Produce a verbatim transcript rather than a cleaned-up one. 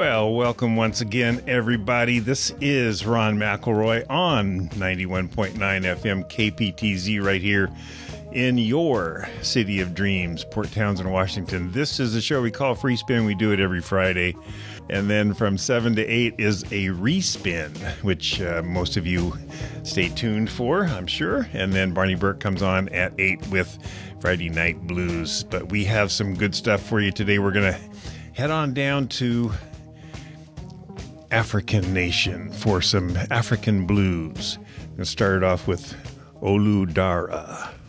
Well, welcome once again, everybody. This is Ron McElroy on ninety-one point nine F M K P T Z right here in your city of dreams, Port Townsend, Washington. This is a show we call Free Spin. We do it every Friday. And then from seven to eight is a respin, which uh, most of you stay tuned for, I'm sure. And then Barney Burke comes on at eight with Friday Night Blues. But we have some good stuff for you today. We're going to head on down to African Nation for some African blues. I'm going to start it off with Olu Dara.